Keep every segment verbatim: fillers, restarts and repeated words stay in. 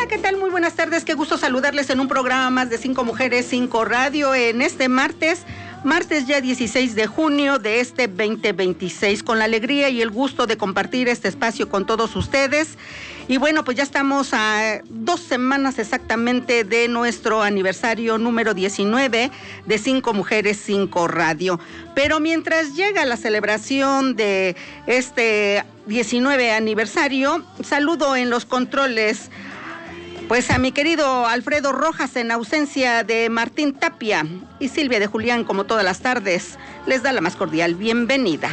¿qué tal? Muy buenas tardes, qué gusto saludarles en un programa más de Cinco Mujeres, Cinco Radio en este martes, martes ya dieciséis de junio de este veinte veintiséis, con la alegría y el gusto de compartir este espacio con todos ustedes. Y bueno, pues ya estamos a dos semanas exactamente de nuestro aniversario número diecinueve de Cinco Mujeres, Cinco Radio. Pero mientras llega la celebración de este diecinueve aniversario, saludo en los controles pues a mi querido Alfredo Rojas en ausencia de Martín Tapia, y Silvia de Julián, como todas las tardes, les da la más cordial bienvenida.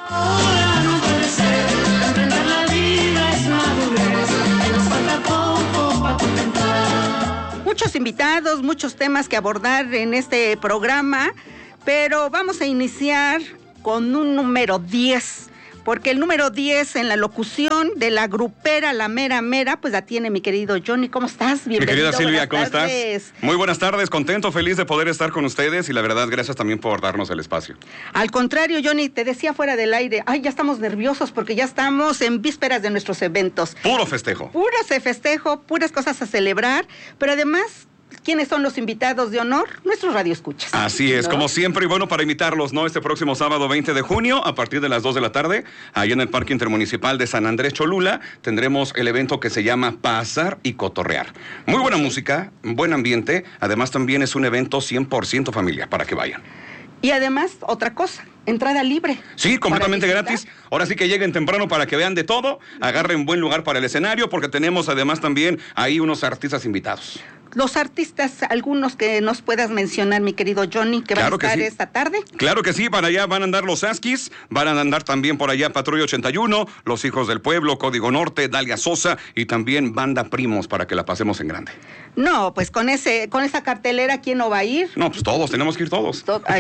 Muchos invitados, muchos temas que abordar en este programa, pero vamos a iniciar con un número diez. Porque el número diez en la locución de la grupera La Mera Mera, pues la tiene mi querido Johnny. ¿Cómo estás? Bienvenido. Mi querida Silvia, ¿cómo tardes. estás? Muy buenas tardes, contento, feliz de poder estar con ustedes y la verdad, gracias también por darnos el espacio. Al contrario, Johnny, te decía fuera del aire, ay, ya estamos nerviosos porque ya estamos en vísperas de nuestros eventos. Puro festejo. Puro festejo, puras cosas a celebrar, pero además, ¿quiénes son los invitados de honor? Nuestros radioescuchas. Así es, ¿no? Como siempre, y bueno, para invitarlos, ¿no? Este próximo sábado veinte de junio, a partir de las dos de la tarde, ahí en el Parque Intermunicipal de San Andrés Cholula, tendremos el evento que se llama Pasar y Cotorrear. Muy buena música, buen ambiente, además también es un evento cien por ciento familiar, para que vayan. Y además, otra cosa, entrada libre. Sí, completamente gratis. Ahora sí que lleguen temprano para que vean de todo, agarren buen lugar para el escenario, porque tenemos además también ahí unos artistas invitados. Los artistas, algunos que nos puedas mencionar, mi querido Johnny, que claro van a estar sí. esta tarde. Claro que sí, para allá van a andar los Askis, van a andar también por allá Patrulla ochenta y uno, Los Hijos del Pueblo, Código Norte, Dalia Sosa y también Banda Primos para que la pasemos en grande. No, pues con ese, con esa cartelera, ¿quién no va a ir? No, pues todos, tenemos que ir todos. To- ay.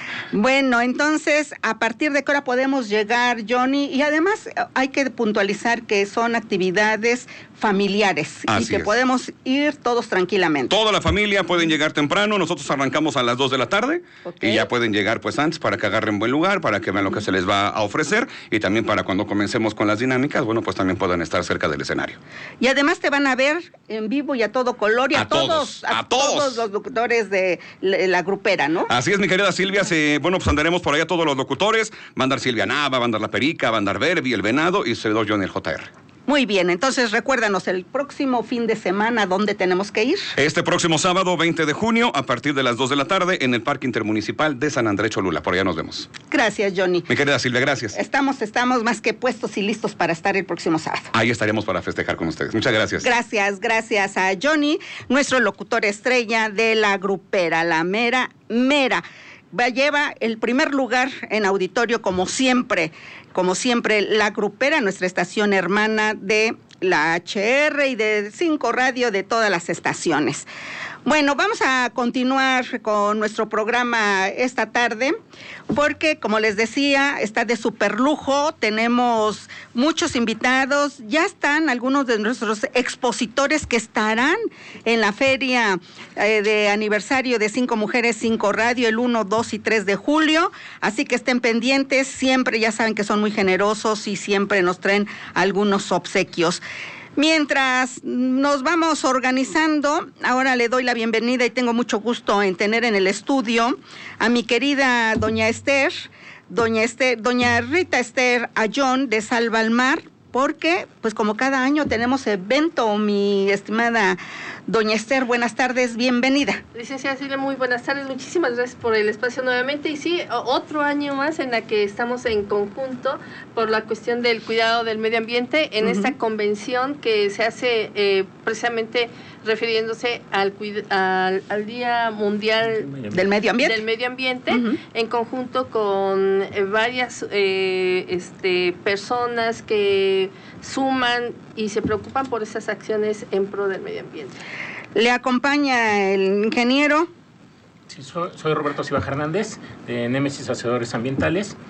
Bueno, entonces, ¿a partir de qué hora podemos llegar, Johnny? Y además hay que puntualizar que son actividades familiares. Así y que es. podemos ir todos tranquilamente. Toda la familia pueden llegar temprano, nosotros arrancamos a las dos de la tarde, Okay. y ya pueden llegar pues antes para que agarren buen lugar, para que vean lo que se les va a ofrecer y también para cuando comencemos con las dinámicas, bueno, pues también puedan estar cerca del escenario. Y además te van a ver en vivo y a todo color y a, A todos, a, a todos. todos los locutores de la, la grupera, ¿no? Así es, mi querida Silvia, se, bueno, pues andaremos por allá todos los locutores, va a andar Silvia Nava, va a andar La Perica, va a andar Verbi, El Venado y servidor Johnny el J R. Muy bien, entonces recuérdanos el próximo fin de semana, ¿dónde tenemos que ir? Este próximo sábado, veinte de junio, a partir de las dos de la tarde, en el Parque Intermunicipal de San Andrés Cholula. Por allá nos vemos. Gracias, Johnny. Mi querida Silvia, gracias. Estamos, estamos más que puestos y listos para estar el próximo sábado. Ahí estaremos para festejar con ustedes. Muchas gracias. Gracias, gracias a Johnny, nuestro locutor estrella de la grupera, La Mera Mera. Va, lleva el primer lugar en auditorio, como siempre, como siempre, la grupera, nuestra estación hermana de la H R y de Cinco Radio, de todas las estaciones. Bueno, vamos a continuar con nuestro programa esta tarde, porque, como les decía, está de super lujo, tenemos muchos invitados, ya están algunos de nuestros expositores que estarán en la feria eh, de aniversario de Cinco Mujeres, Cinco Radio, el uno, dos y tres de julio, así que estén pendientes, siempre ya saben que son muy generosos y siempre nos traen algunos obsequios. Mientras nos vamos organizando, ahora le doy la bienvenida y tengo mucho gusto en tener en el estudio a mi querida doña Esther, doña Esther, doña Rita Esther Ayón de Salva al Mar, porque pues como cada año tenemos evento, mi estimada doña Esther, buenas tardes, bienvenida. Licenciada Silvia, muy buenas tardes, muchísimas gracias por el espacio nuevamente, y sí, otro año más en la que estamos en conjunto por la cuestión del cuidado del medio ambiente en uh-huh. esta convención que se hace eh, precisamente refiriéndose al, al, al Día Mundial del Medio Ambiente, del medio ambiente uh-huh. en conjunto con eh, varias eh, este, personas que suman y se preocupan por esas acciones en pro del medio ambiente. Le acompaña el ingeniero. Sí, soy, soy Roberto Silva Hernández, de Némesis Asesores Ambientales,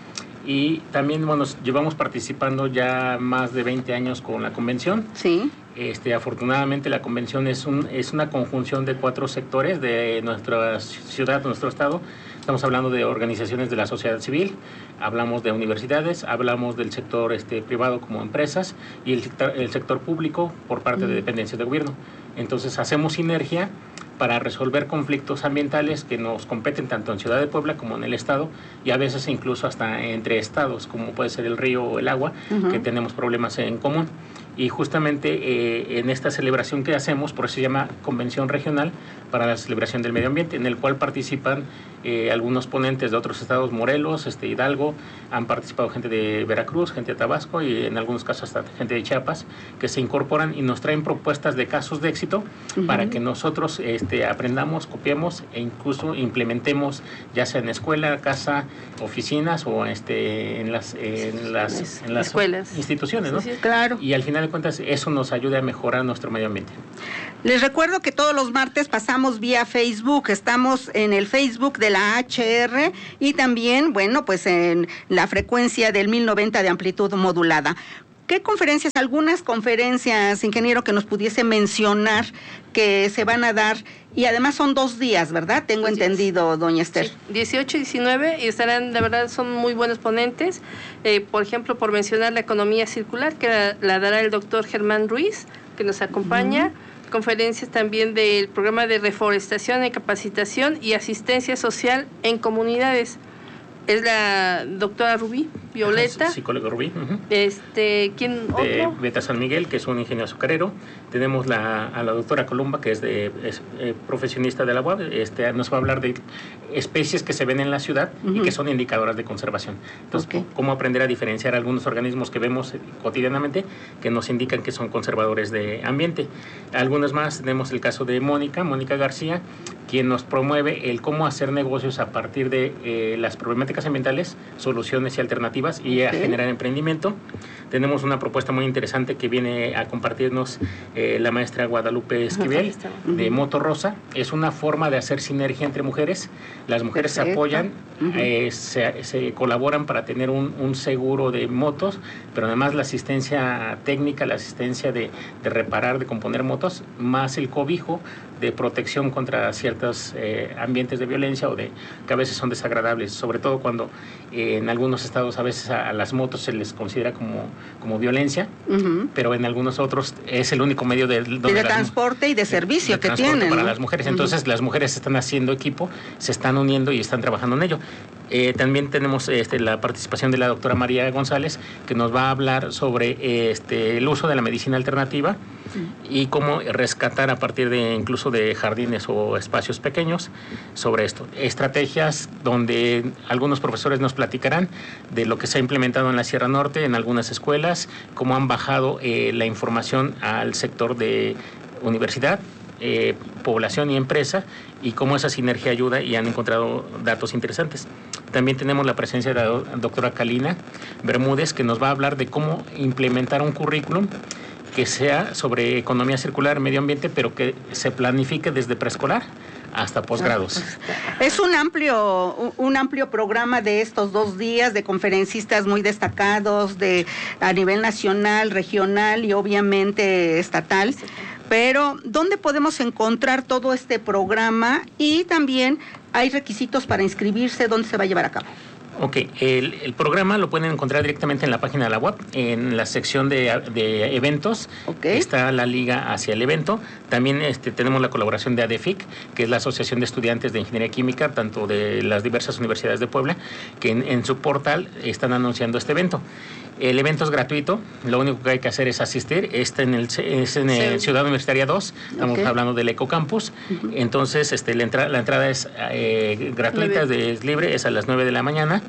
Y también, bueno, llevamos participando ya más de veinte años con la convención. Sí. Este, afortunadamente la convención es, un, es una conjunción de cuatro sectores de nuestra ciudad, de nuestro estado. Estamos hablando de organizaciones de la sociedad civil, hablamos de universidades, hablamos del sector este, privado como empresas y el sector, el sector público por parte mm. de dependencias de gobierno. Entonces hacemos sinergia para resolver conflictos ambientales que nos competen tanto en Ciudad de Puebla como en el estado y a veces incluso hasta entre estados, como puede ser el río o el agua, uh-huh. que tenemos problemas en común. Y justamente eh, en esta celebración que hacemos, por eso se llama Convención Regional para la Celebración del Medio Ambiente, en el cual participan eh, algunos ponentes de otros estados, Morelos, este, Hidalgo, han participado gente de Veracruz, gente de Tabasco y en algunos casos hasta gente de Chiapas, que se incorporan y nos traen propuestas de casos de éxito uh-huh. para que nosotros este, aprendamos, copiemos e incluso implementemos, ya sea en escuela, casa, oficinas o este, en las, en las, en las escuelas, instituciones, ¿no? Sí, sí. Claro. Y al final de cuentas eso nos ayuda a mejorar nuestro medio ambiente. Les recuerdo que todos los martes pasamos vía Facebook, estamos en el Facebook de la H R y también, bueno, pues en la frecuencia del mil noventa de amplitud modulada. ¿Qué conferencias, algunas conferencias, ingeniero, que nos pudiese mencionar que se van a dar? Y además son dos días, ¿verdad? Tengo dos entendido, días. Doña Esther. Sí, dieciocho y diecinueve, y estarán, de verdad, son muy buenos ponentes. Eh, por ejemplo, por mencionar la economía circular, que la, la dará el doctor Germán Ruiz, que nos acompaña. Uh-huh. Conferencias también del programa de reforestación y capacitación y asistencia social en comunidades. Es la doctora Rubí Violeta. Ajá, psicóloga Rubí. Uh-huh. Este, ¿quién de otro? Beta San Miguel, que es un ingeniero azucarero. Tenemos la, a la doctora Columba, que es, de, es eh, profesionista de la U A B. Este, nos va a hablar de especies que se ven en la ciudad uh-huh. y que son indicadoras de conservación. Entonces, okay. cómo aprender a diferenciar algunos organismos que vemos cotidianamente que nos indican que son conservadores de ambiente. Algunos más, tenemos el caso de Mónica, Mónica García, quien nos promueve el cómo hacer negocios a partir de eh, las problemáticas ambientales, soluciones y alternativas y okay. a generar emprendimiento. Tenemos una propuesta muy interesante que viene a compartirnos eh, la maestra Guadalupe Esquivel uh-huh. de Moto Rosa. Es una forma de hacer sinergia entre mujeres. Las mujeres Perfecto. se apoyan, uh-huh. eh, se, se colaboran para tener un, un seguro de motos, pero además la asistencia técnica, la asistencia de, de reparar, de componer motos, más el cobijo de protección contra ciertos eh, ambientes de violencia o de que a veces son desagradables, sobre todo cuando eh, en algunos estados a veces a, a las motos se les considera como, como violencia, uh-huh. pero en algunos otros es el único medio de, de, de transporte y de servicio de, de que transporte tienen para ¿no? las mujeres. Entonces uh-huh. las mujeres están haciendo equipo, se están uniendo y están trabajando en ello. Eh, también tenemos este, la participación de la doctora María González, que nos va a hablar sobre este, el uso de la medicina alternativa y cómo rescatar a partir de incluso de jardines o espacios pequeños sobre esto. Estrategias donde algunos profesores nos platicarán de lo que se ha implementado en la Sierra Norte, en algunas escuelas, cómo han bajado eh, la información al sector de universidad, eh, población y empresa, y cómo esa sinergia ayuda y han encontrado datos interesantes. También tenemos la presencia de la doctora Kalina Bermúdez, que nos va a hablar de cómo implementar un currículum que sea sobre economía circular, medio ambiente, pero que se planifique desde preescolar hasta posgrados. Es un amplio, un amplio programa de estos dos días de conferencistas muy destacados de a nivel nacional, regional y obviamente estatal. Pero, ¿dónde podemos encontrar todo este programa? Y también hay requisitos para inscribirse, ¿dónde se va a llevar a cabo? Ok, el, el programa lo pueden encontrar directamente en la página de la U A P, en la sección de, de eventos, okay. está la liga hacia el evento. También este, tenemos la colaboración de ADEFIC, que es la Asociación de Estudiantes de Ingeniería Química, tanto de las diversas universidades de Puebla, que en, en su portal están anunciando este evento. El evento es gratuito, lo único que hay que hacer es asistir. Está en el, es en el sí. Ciudad Universitaria dos, estamos okay. hablando del Ecocampus. Uh-huh. Entonces, este, la, entrada, la entrada es eh, gratuita, es libre, es a las nueve de la mañana.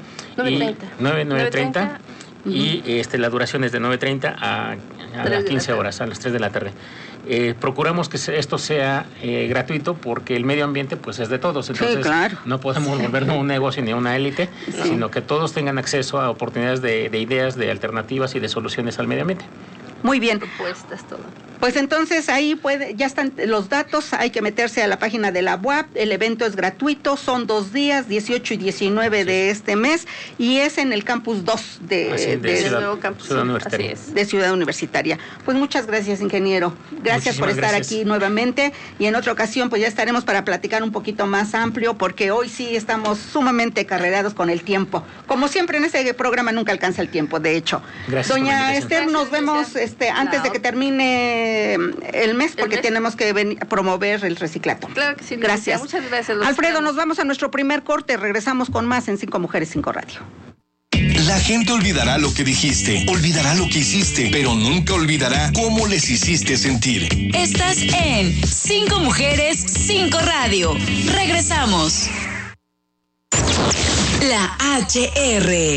nueve treinta. Y este, la duración es de nueve treinta a, a las quince horas, a las tres de la tarde. Eh, procuramos que esto sea eh, gratuito porque el medio ambiente pues es de todos, entonces sí, claro. no podemos sí. volvernos un negocio ni una élite, sí. sino que todos tengan acceso a oportunidades de, de ideas, de alternativas y de soluciones al medio ambiente. Muy bien. Propuestas, todo. Pues entonces ahí puede, ya están los datos, hay que meterse a la página de la U A P, el evento es gratuito, son dos días, dieciocho y diecinueve sí. de este mes, y es en el campus dos de, Así, de, de, Ciudad, nuevo campus, Ciudad sí, Universitaria. así es. de Ciudad Universitaria. Pues muchas gracias, ingeniero. Gracias Muchísimas por estar gracias. aquí nuevamente, y en otra ocasión pues ya estaremos para platicar un poquito más amplio, porque hoy sí estamos sumamente carregados con el tiempo. Como siempre en este programa nunca alcanza el tiempo, de hecho. Gracias. Doña Esther, Gracias, nos vemos gracias. este antes No. de que termine el mes, porque mes. tenemos que venir a promover el reciclato. Claro que sí. Gracias. Muchas gracias. Los Alfredo, esperamos. nos vamos a nuestro primer corte. Regresamos con más en Cinco Mujeres, Cinco Radio. La gente olvidará lo que dijiste, olvidará lo que hiciste, pero nunca olvidará cómo les hiciste sentir. Estás en Cinco Mujeres, Cinco Radio. Regresamos. La H R